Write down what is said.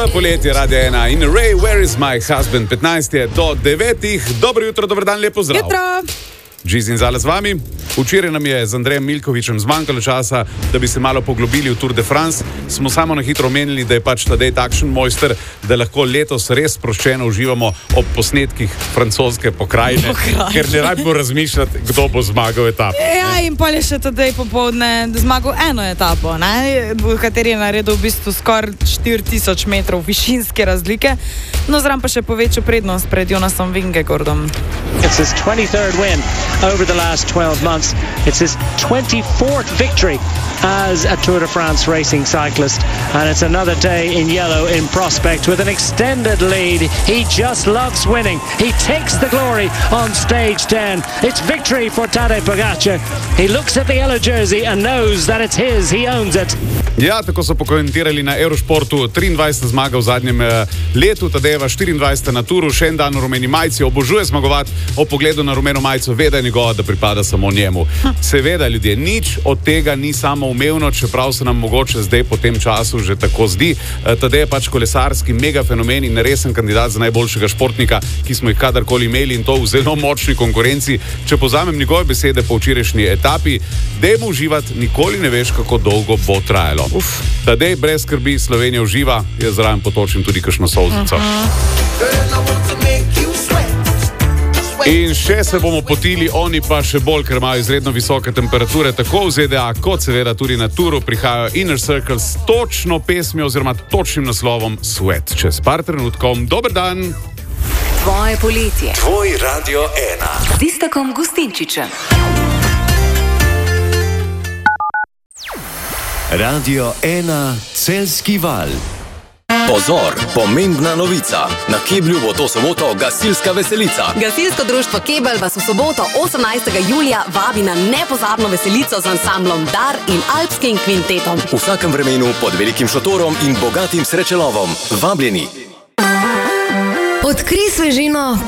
poletje, Radio 1 in Ray, where is my husband? 15 je do 9. Dobro jutro, dober dan, lepo zdrav. Jutro. Džiz in Zale z vami. Včeraj nam je z Andrejem Milkovičem zmanjkalo časa, da bi se malo poglobili v Tour de France. Smo samo na hitro omenili, da je pač Tadej takšen mojster, da lahko letos res sproščeno uživamo ob posnetkih francoske pokrajine, ker ne rabimo razmišljati, kdo bo zmagal etapo. Ja, in pol je še Tadej popoldne zmagal eno etapo, v kateri je naredil v bistvu skoraj 4000 metrov višinske razlike, no zraven pa še povečal prednost pred Jonasom Vingegaardom. It's his 23rd win over the last 12 months. It's his 24th victory as a Tour de France racing cyclist. And it's another day in yellow in prospect with an extended lead. He just loves winning. He takes the glory on stage 10. It's victory for Tadej Pogačar. He looks at the yellow jersey and knows that it's his. He owns it. Ja, tako so pokomentirali na Eurošportu. 23. zmaga v zadnjem letu, Tadejeva 24. na Turu, še en dan v rumeni majici, obožuje zmagovati. O pogledu na rumeno majico ve, da je njegova, da pripada samo njemu. Seveda, ljudje, nič od tega ni samoumevno, čeprav se nam mogoče zdaj po tem času že tako zdi. Tadej je pač kolesarski mega fenomen in resen kandidat za najboljšega športnika, ki smo jih kadarkoli imeli, in to v zelo močni konkurenci. Če povzamem njegove besede po včerajšnji etapi, dajmo uživati, nikoli ne veš, kako dolgo bo trajalo. Tadej brez skrbi, Slovenija uživa, jaz zraven potočim tudi kakšno solzico. In še se bomo potili, oni pa še bolj, ker imajo izredno visoke temperature, tako v ZDA, kot seveda tudi na Turu. Prihajajo Inner Circle s točno pesmijo oziroma točnim naslovom Sweat. Čez par trenutkom, dober dan! Tvoje poletje. Tvoj Radio 1. Z Iztokom Gustinčičem. Radio 1 Celjski val. Pozor, pomembna novica. Na Keblju bo to soboto gasilska veselica. Gasilsko društvo Kebel vas v soboto 18. julija vabi na nepozabno veselico z ansamblom Dar in Alpskim kvintetom. V vsakem vremenu pod velikim šotorom in bogatim srečelovom. Vabljeni. Odkrij svežino